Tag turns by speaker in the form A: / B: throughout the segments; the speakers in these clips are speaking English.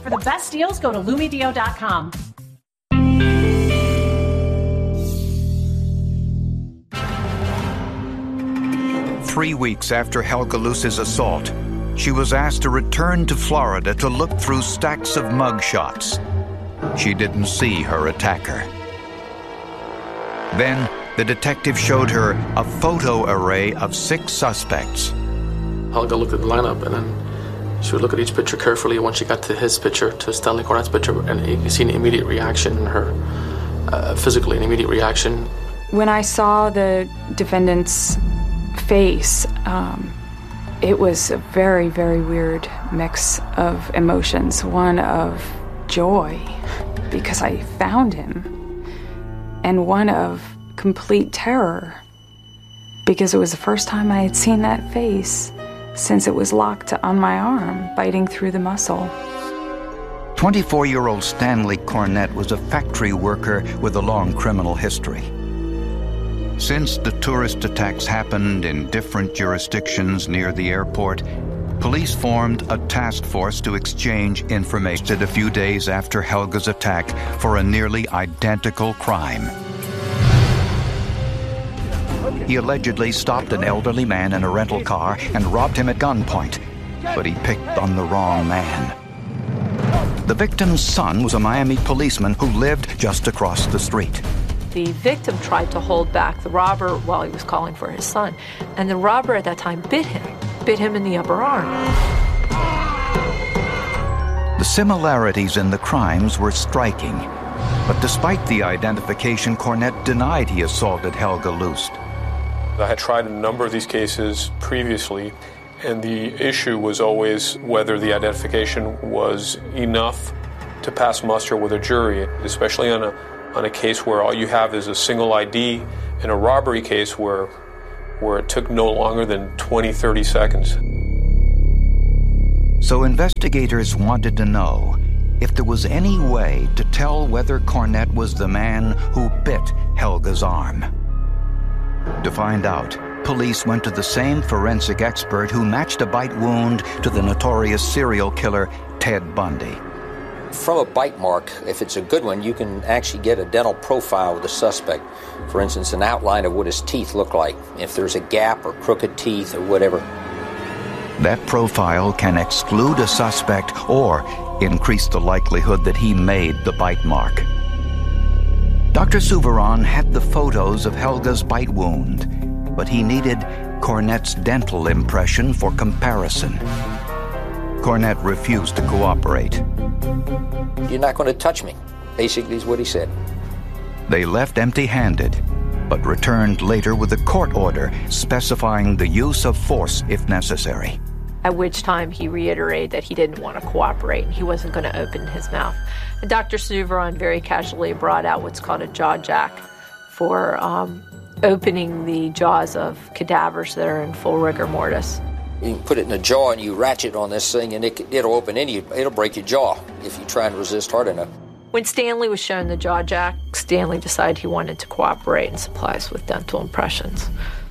A: For the best deals, go to LumiDeo.com.
B: Three weeks after Helga Luce's assault, she was asked to return to Florida to look through stacks of mugshots. She didn't see her attacker. Then, the detective showed her a photo array of 6 suspects.
C: Helga looked at the lineup, and then she would look at each picture carefully. When she got to his picture, to Stanley Cornett's picture, and you see an immediate reaction in her, physically an immediate reaction.
D: When I saw the defendant's face, it was a very, very weird mix of emotions. One of joy, because I found him, and one of complete terror, because it was the first time I had seen that face since it was locked on my arm, biting through the muscle.
B: 24-year-old Stanley Cornett was a factory worker with a long criminal history. Since the tourist attacks happened in different jurisdictions near the airport, police formed a task force to exchange information a few days after Helga's attack for a nearly identical crime. He allegedly stopped an elderly man in a rental car and robbed him at gunpoint, but he picked on the wrong man. The victim's son was a Miami policeman who lived just across the street.
E: The victim tried to hold back the robber while he was calling for his son, and the robber at that time bit him in the upper arm.
B: The similarities in the crimes were striking, but despite the identification, Cornett denied he assaulted Helga Luce.
F: I had tried a number of these cases previously, and the issue was always whether the identification was enough to pass muster with a jury, especially on a case where all you have is a single ID, in a robbery case where it took no longer than 20, 30 seconds.
B: So investigators wanted to know if there was any way to tell whether Cornett was the man who bit Helga's arm. To find out, police went to the same forensic expert who matched a bite wound to the notorious serial killer Ted Bundy.
G: From a bite mark, if it's a good one, you can actually get a dental profile of the suspect. For instance, an outline of what his teeth look like, if there's a gap or crooked teeth or whatever.
B: That profile can exclude a suspect or increase the likelihood that he made the bite mark. Dr. Souveron had the photos of Helga's bite wound, but he needed Cornett's dental impression for comparison. Cornett refused to cooperate.
G: You're not going to touch me, basically is what he said.
B: They left empty-handed, but returned later with a court order specifying the use of force if necessary.
E: At which time he reiterated that he didn't want to cooperate and he wasn't going to open his mouth. And Dr. Souveron very casually brought out what's called a jaw jack for opening the jaws of cadavers that are in full rigor mortis.
G: You can put it in the jaw and you ratchet on this thing and it'll open it'll break your jaw if you try and resist hard enough.
E: When Stanley was shown the jaw jack, Stanley decided he wanted to cooperate and supply us with dental impressions.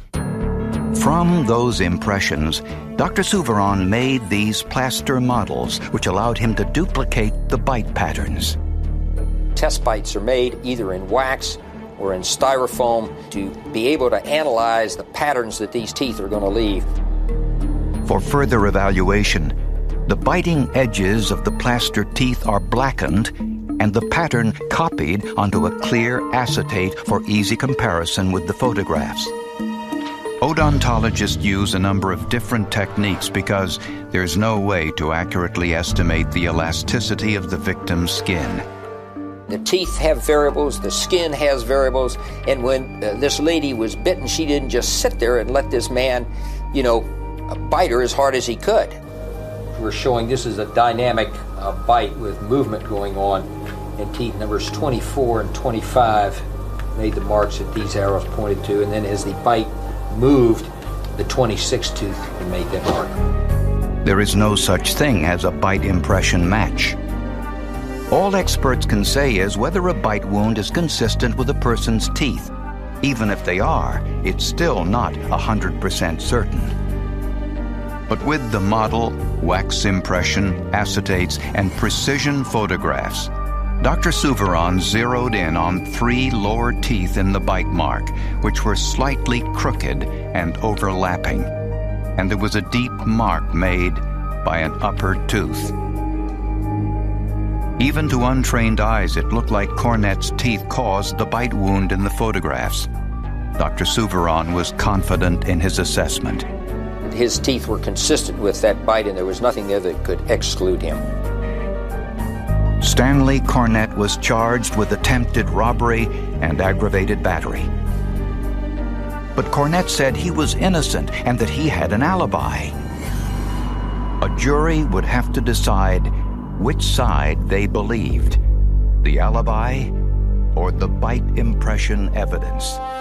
B: From those impressions, Dr. Souveron made these plaster models which allowed him to duplicate the bite patterns.
G: Test bites are made either in wax or in styrofoam to be able to analyze the patterns that these teeth are going to leave.
B: For further evaluation, the biting edges of the plaster teeth are blackened and the pattern copied onto a clear acetate for easy comparison with the photographs. Odontologists use a number of different techniques because there's no way to accurately estimate the elasticity of the victim's skin.
G: The teeth have variables, the skin has variables, and when this lady was bitten, she didn't just sit there and let this man, bite her as hard as he could. We're showing this is a dynamic bite with movement going on, and teeth numbers 24 and 25 made the marks that these arrows pointed to, and then as the bite moved, the 26th tooth made that mark.
B: There is no such thing as a bite impression match. All experts can say is whether a bite wound is consistent with a person's teeth. Even if they are, it's still not 100% certain. But with the model, wax impression, acetates, and precision photographs, Dr. Souviron zeroed in on 3 lower teeth in the bite mark, which were slightly crooked and overlapping, and there was a deep mark made by an upper tooth. Even to untrained eyes, it looked like Cornett's teeth caused the bite wound in the photographs. Dr. Souviron was confident in his assessment.
G: His teeth were consistent with that bite, and there was nothing there that could exclude him.
B: Stanley Cornett was charged with attempted robbery and aggravated battery. But Cornett said he was innocent and that he had an alibi. A jury would have to decide which side they believed, the alibi or the bite impression evidence.